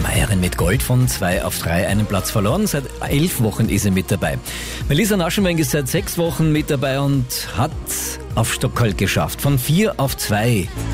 Österreicherin mit Gold von 2 auf 3 einen Platz verloren. Seit 11 Wochen ist sie mit dabei. Melissa Naschenweng ist seit 6 Wochen mit dabei und hat auf Stockholm geschafft. Von 4 auf 2.